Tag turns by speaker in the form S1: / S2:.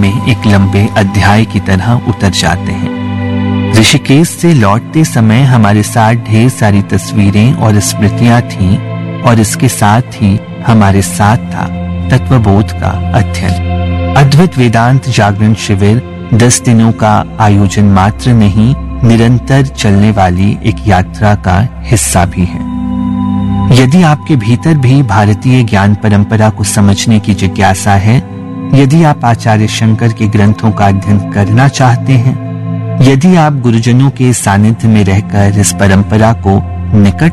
S1: में एक लंबे अध्याय की तरह उतर जाते हैं। ऋषिकेश से लौटते समय हमारे साथ ढेर सारी तस्वीरें और स्मृतियां थीं और इसके साथ ही हमारे साथ था तत्वबोध का अध्ययन। अद्वैत वेदांत जागरण शिविर 10 दिनों का आयोजन मात्र नहीं, निरंतर चलने वाली एक यात्रा का हिस्सा भी है। यदि आपके भीतर भी भारतीय ज्ञान परंपरा को समझने की जिज्ञासा है, यदि आप आचार्य शंकर के ग्रंथों का अध्ययन करना चाहते हैं, यदि आप गुरुजनों के सानिध्य में रहकर इस परंपरा को निकट